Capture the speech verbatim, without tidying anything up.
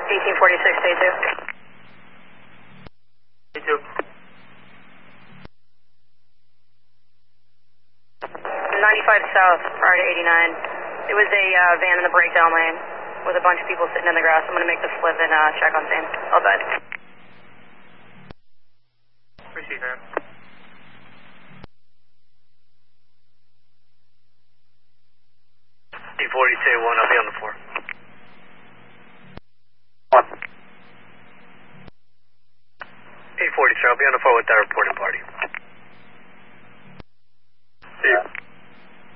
eighteen forty-six, day two. Day two. ninety-five south, prior to eighty-nine. It was a uh, van in the breakdown lane with a bunch of people sitting in the grass. I'm going to make the flip and uh, check on scene. All bad. Receive that. D forty, say one, I'll be on the floor. One. eight forty, sir, I'll be on the floor with that reporting party.